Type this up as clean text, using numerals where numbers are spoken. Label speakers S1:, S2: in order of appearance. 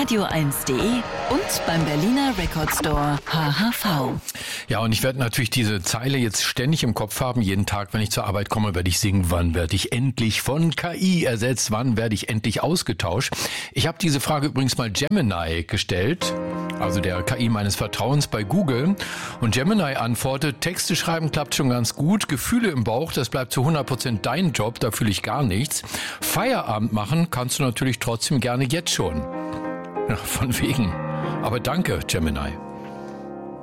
S1: radio1.de und beim Berliner Record Store HHV.
S2: Ja, und ich werde natürlich diese Zeile jetzt ständig im Kopf haben. Jeden Tag, wenn ich zur Arbeit komme, werde ich singen, wann werde ich endlich von KI ersetzt, wann werde ich endlich ausgetauscht. Ich habe diese Frage übrigens mal Gemini gestellt, also der KI meines Vertrauens bei Google. Und Gemini antwortet, Texte schreiben klappt schon ganz gut, Gefühle im Bauch, das bleibt zu 100% dein Job, da fühle ich gar nichts. Feierabend machen kannst du natürlich trotzdem gerne jetzt schon. Ja, von wegen. Aber danke, Gemini.